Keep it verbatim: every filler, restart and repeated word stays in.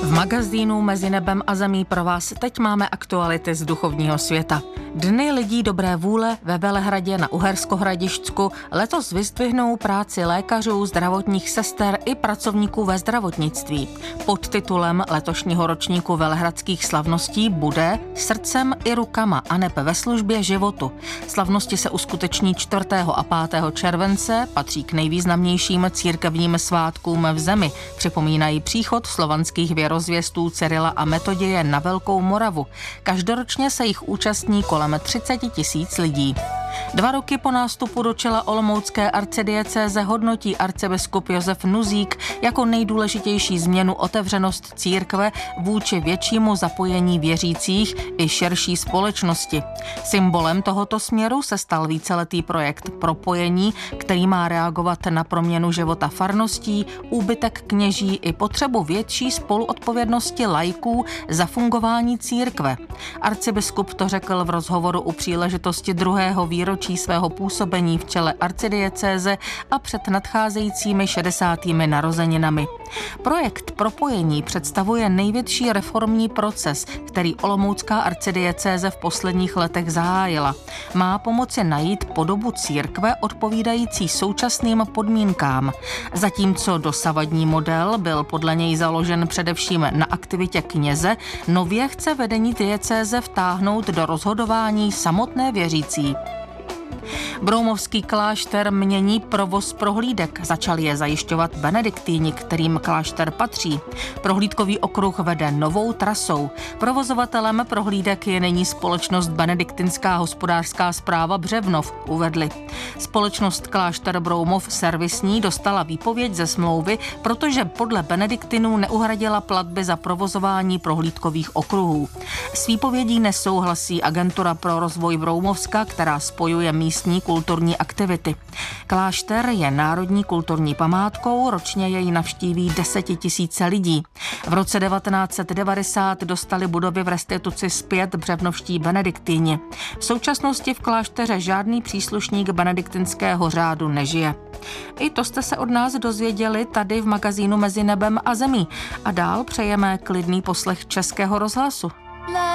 V magazínu Mezi nebem a zemí pro vás teď máme aktuality z duchovního světa. Dny lidí dobré vůle ve Velehradě na Uherskohradišťsku letos vyzdvihnou práci lékařů, zdravotních sester i pracovníků ve zdravotnictví. Pod titulem letošního ročníku velehradských slavností bude Srdcem i rukama aneb ve službě životu. Slavnosti se uskuteční čtvrtého a pátého července, patří k nejvýznamnějším církevním svátkům v zemi. Připomínají příchod slovanských věrozvěstů Cyrila a Metoděje na Velkou Moravu. Každoročně se jich účastní kolem třicet tisíc lidí. Dva roky po nástupu do čela olomoucké arcidiecéze hodnotí arcibiskup Josef Nuzík jako nejdůležitější změnu otevřenost církve vůči většímu zapojení věřících i širší společnosti. Symbolem tohoto směru se stal víceletý projekt Propojení, který má reagovat na proměnu života farností, úbytek kněží i potřebu větší spoluodpovědnosti laiků za fungování církve. Arcibiskup to řekl v rozhovoru u příležitosti druhého výročí svého působení v čele arcidiecéze a před nadcházejícími šedesátými narozeninami. Projekt Propojení představuje největší reformní proces, který olomoucká arcidiecéze v posledních letech zahájila. Má pomoci najít podobu církve odpovídající současným podmínkám. Zatímco dosavadní model byl podle něj založen především na aktivitě kněze, nově chce vedení diecéze vtáhnout do rozhodování samotné věřící. Broumovský klášter mění provoz prohlídek. Začali je zajišťovat benediktýni, kterým klášter patří. Prohlídkový okruh vede novou trasou. Provozovatelem prohlídek je nyní společnost Benediktinská hospodářská správa Břevnov, uvedli. Společnost Klášter Broumov servisní dostala výpověď ze smlouvy, protože podle benediktinů neuhradila platby za provozování prohlídkových okruhů. S výpovědí nesouhlasí Agentura pro rozvoj Broumovska, která spojuje místní kulturní aktivity. Klášter je národní kulturní památkou, ročně jej navštíví desetitisíce lidí. V roce devatenáct set devadesát dostali budovy v restituci zpět břevnovští benediktíni. V současnosti v klášteře žádný příslušník benediktinského řádu nežije. I to jste se od nás dozvěděli tady v magazínu Mezi nebem a zemí. A dál přejeme klidný poslech Českého rozhlasu.